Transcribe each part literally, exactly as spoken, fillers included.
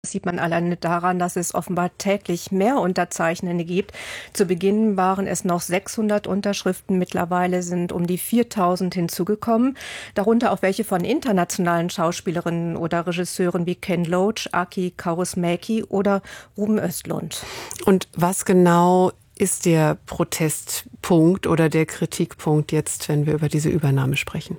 Das sieht man alleine daran, dass es offenbar täglich mehr Unterzeichnende gibt. Zu Beginn waren es noch sechshundert Unterschriften. Mittlerweile sind um die viertausend hinzugekommen. Darunter auch welche von internationalen Schauspielerinnen oder Regisseuren wie Ken Loach, Aki Kaurismäki oder Ruben Östlund. Und was genau ist der Protestpunkt oder der Kritikpunkt jetzt, wenn wir über diese Übernahme sprechen?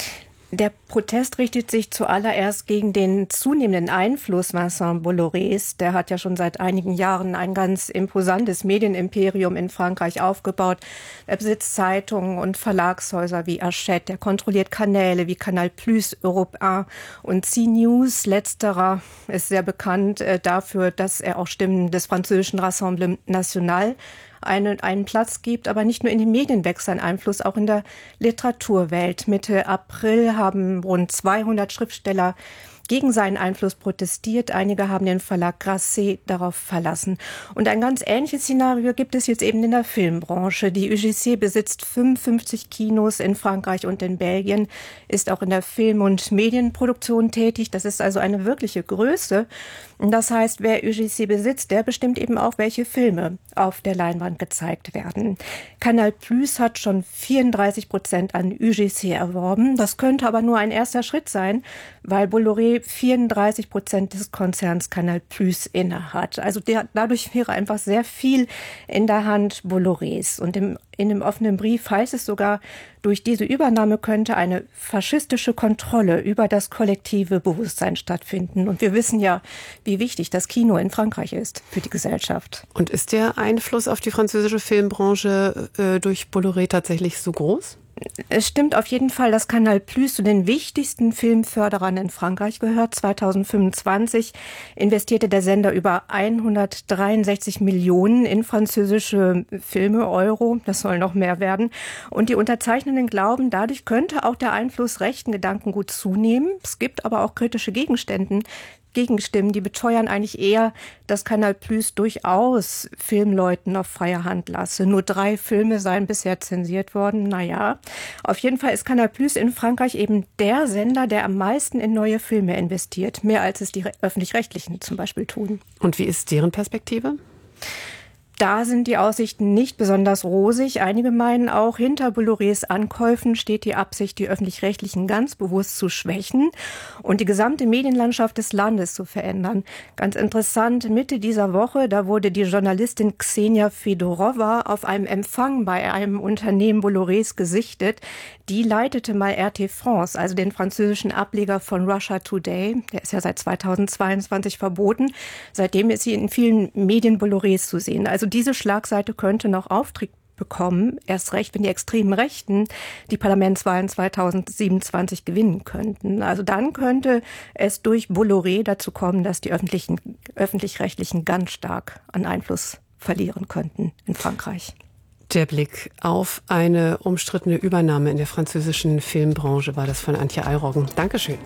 Der Protest richtet sich zuallererst gegen den zunehmenden Einfluss Vincent Bollorés. Der hat ja schon seit einigen Jahren ein ganz imposantes Medienimperium in Frankreich aufgebaut. Er besitzt Zeitungen und Verlagshäuser wie Hachette. Er kontrolliert Kanäle wie Canal Plus, Europe eins und C-News. Letzterer ist sehr bekannt dafür, dass er auch Stimmen des französischen Rassemblement National einen, einen Platz gibt, aber nicht nur in den Medien wächst sein Einfluss, auch in der Literaturwelt. Mitte April haben rund zweihundert Schriftsteller gegen seinen Einfluss protestiert. Einige haben den Verlag Grasset darauf verlassen. Und ein ganz ähnliches Szenario gibt es jetzt eben in der Filmbranche. Die U G C besitzt fünfundfünfzig Kinos in Frankreich und in Belgien, ist auch in der Film- und Medienproduktion tätig. Das ist also eine wirkliche Größe. Und das heißt, wer U G C besitzt, der bestimmt eben auch, welche Filme auf der Leinwand gezeigt werden. Canal Plus hat schon vierunddreißig Prozent an U G C erworben. Das könnte aber nur ein erster Schritt sein, weil Bolloré vierunddreißig Prozent des Konzerns Canal Plus innehat. Also der, dadurch wäre einfach sehr viel in der Hand Bollorés. Und im, in dem offenen Brief heißt es sogar, durch diese Übernahme könnte eine faschistische Kontrolle über das kollektive Bewusstsein stattfinden. Und wir wissen ja, wie wichtig das Kino in Frankreich ist für die Gesellschaft. Und ist der Einfluss auf die französische Filmbranche äh, durch Bolloré tatsächlich so groß? Es stimmt auf jeden Fall, dass Canal Plus zu den wichtigsten Filmförderern in Frankreich gehört. zweitausendfünfundzwanzig investierte der Sender über hundertdreiundsechzig Millionen in französische Filme, Euro. Das soll noch mehr werden. Und die Unterzeichnenden glauben, dadurch könnte auch der Einfluss rechten Gedankengut zunehmen. Es gibt aber auch kritische Gegenstände. Gegenstimmen, die beteuern eigentlich eher, dass Canal Plus durchaus Filmleuten auf freie Hand lasse. Nur drei Filme seien bisher zensiert worden. Naja, auf jeden Fall ist Canal Plus in Frankreich eben der Sender, der am meisten in neue Filme investiert. Mehr als es die öffentlich-rechtlichen zum Beispiel tun. Und wie ist deren Perspektive? Da sind die Aussichten nicht besonders rosig. Einige meinen auch, hinter Bollorés Ankäufen steht die Absicht, die Öffentlich-Rechtlichen ganz bewusst zu schwächen und die gesamte Medienlandschaft des Landes zu verändern. Ganz interessant, Mitte dieser Woche, da wurde die Journalistin Ksenia Fedorova auf einem Empfang bei einem Unternehmen Bollorés gesichtet. Die leitete mal R T France, also den französischen Ableger von Russia Today. Der ist ja seit zweitausendzweiundzwanzig verboten. Seitdem ist sie in vielen Medien Bollorés zu sehen. Also diese Schlagseite könnte noch Auftrieb bekommen, erst recht, wenn die extremen Rechten die Parlamentswahlen zweitausendsiebenundzwanzig gewinnen könnten. Also dann könnte es durch Bolloré dazu kommen, dass die öffentlichen, öffentlich-rechtlichen ganz stark an Einfluss verlieren könnten in Frankreich. Der Blick auf eine umstrittene Übernahme in der französischen Filmbranche war das von Antje Eiroggen. Dankeschön.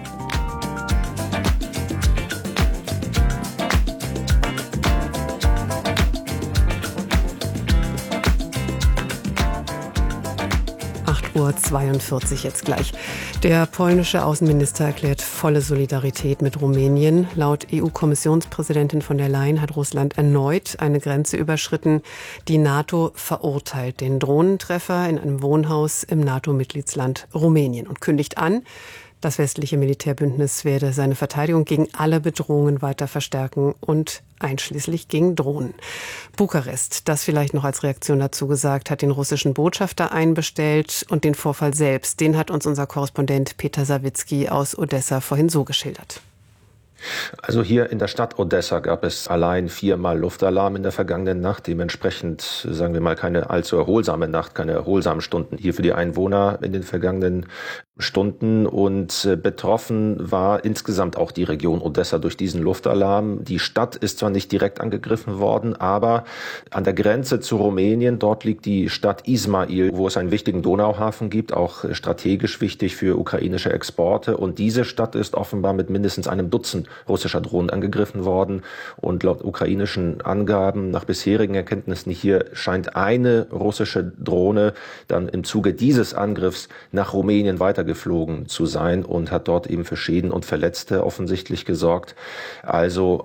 acht Uhr zweiundvierzig jetzt gleich. Der polnische Außenminister erklärt volle Solidarität mit Rumänien. Laut E U-Kommissionspräsidentin von der Leyen hat Russland erneut eine Grenze überschritten. Die NATO verurteilt den Drohnentreffer in einem Wohnhaus im NATO-Mitgliedsland Rumänien und kündigt an, das westliche Militärbündnis werde seine Verteidigung gegen alle Bedrohungen weiter verstärken und einschließlich gegen Drohnen. Bukarest, das vielleicht noch als Reaktion dazu gesagt, hat den russischen Botschafter einbestellt und den Vorfall selbst, den hat uns unser Korrespondent Peter Sawicki aus Odessa vorhin so geschildert. Also hier in der Stadt Odessa gab es allein viermal Luftalarm in der vergangenen Nacht. Dementsprechend, sagen wir mal, keine allzu erholsame Nacht, keine erholsamen Stunden hier für die Einwohner in den vergangenen Stunden. Und äh, betroffen war insgesamt auch die Region Odessa durch diesen Luftalarm. Die Stadt ist zwar nicht direkt angegriffen worden, aber an der Grenze zu Rumänien, dort liegt die Stadt Ismail, wo es einen wichtigen Donauhafen gibt, auch strategisch wichtig für ukrainische Exporte. Und diese Stadt ist offenbar mit mindestens einem Dutzend russischer Drohnen angegriffen worden. Und laut ukrainischen Angaben, nach bisherigen Erkenntnissen hier, scheint eine russische Drohne dann im Zuge dieses Angriffs nach Rumänien weiter weitergeflogen zu sein und hat dort eben für Schäden und Verletzte offensichtlich gesorgt. Also